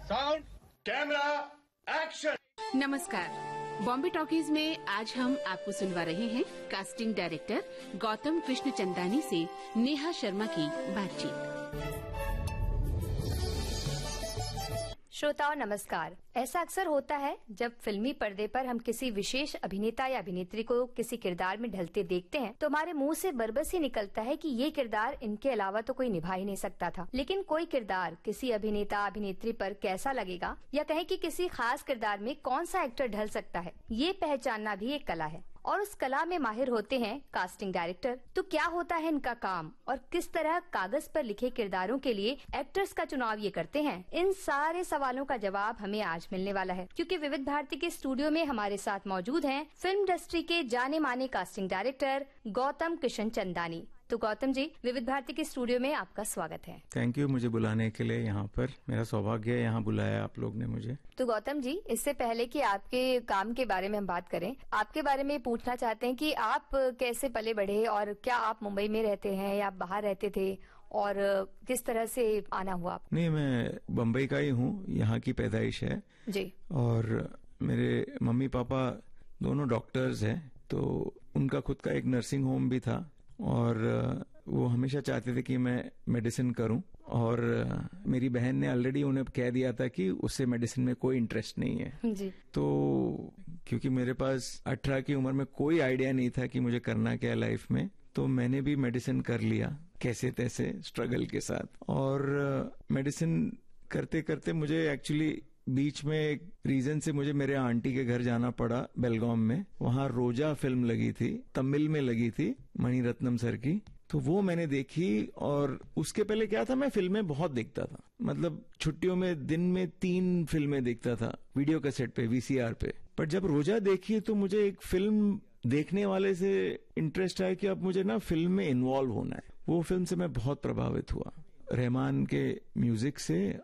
Sound camera action. नमस्कार। Bombay talkies में आज हम आपको सुनवा रहे हैं कास्टिंग डायरेक्टर गौतम कृष्ण चंदानी से नेहा शर्मा की बातचीत। श्रोताओं नमस्कार। ऐसा अक्सर होता है जब फिल्मी पर्दे पर हम किसी विशेष अभिनेता या अभिनेत्री को किसी किरदार में ढलते देखते हैं तो हमारे मुंह से बरबस ही निकलता है कि ये किरदार इनके अलावा तो कोई निभा ही नहीं सकता था। लेकिन कोई किरदार किसी अभिनेता अभिनेत्री पर कैसा लगेगा या कहें कि किसी खास किरदार में कौन सा एक्टर ढल सकता है, ये पहचानना भी एक कला है और उस कला में माहिर होते हैं कास्टिंग डायरेक्टर। तो क्या होता है इनका काम और किस तरह कागज पर लिखे किरदारों के लिए एक्टर्स का चुनाव ये करते हैं, इन सारे सवालों का जवाब हमें आज मिलने वाला है, क्योंकि विविध भारती के स्टूडियो में हमारे साथ मौजूद हैं फिल्म इंडस्ट्री के जाने माने कास्टिंग डायरेक्टर गौतम कृष्ण चंदानी। तो गौतम जी, विविध भारती के स्टूडियो में आपका स्वागत है। थैंक यू मुझे बुलाने के लिए। यहाँ पर मेरा सौभाग्य है, यहाँ बुलाया आप लोग ने मुझे। तो गौतम जी, इससे पहले कि आपके काम के बारे में हम बात करें, आपके बारे में पूछना चाहते हैं कि आप कैसे पले बढ़े और क्या आप मुंबई में रहते हैं या बाहर रहते थे और किस तरह से आना हुआ? नहीं, मैं बम्बई का ही हूँ, यहाँ की पैदाइश है जी। और मेरे मम्मी पापा दोनों डॉक्टर्स हैं, तो उनका खुद का एक नर्सिंग होम भी था और वो हमेशा चाहते थे कि मैं मेडिसिन करूं और मेरी बहन ने ऑलरेडी उन्हें कह दिया था कि उससे मेडिसिन में कोई इंटरेस्ट नहीं है जी। तो क्योंकि मेरे पास 18 की उम्र में कोई आइडिया नहीं था कि मुझे करना क्या है लाइफ में, तो मैंने भी मेडिसिन कर लिया कैसे तैसे स्ट्रगल के साथ। और मेडिसिन करते करते मुझे एक्चुअली बीच में एक रीजन से मुझे मेरे आंटी के घर जाना पड़ा बेलगाम में। वहां रोजा फिल्म लगी थी, तमिल में लगी थी, मणिरत्नम सर की। तो वो मैंने देखी और उसके पहले क्या था, मैं फिल्में बहुत देखता था, मतलब छुट्टियों में दिन में 3 फिल्में देखता था वीडियो कैसेट पे, वीसीआर पे। पर जब रोजा देखी तो मुझे एक फिल्म देखने वाले से इंटरेस्ट आया कि अब मुझे ना फिल्म में इन्वॉल्व होना है। वो फिल्म से मैं बहुत प्रभावित हुआ, रहमान के म्यूजिक से